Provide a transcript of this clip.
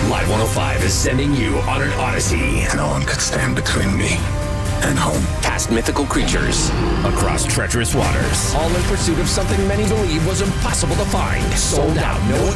Live 105 is sending you on an odyssey. No one could stand between me and home. Past mythical creatures, across treacherous waters, all in pursuit of something many believe was impossible to find. Sold out. No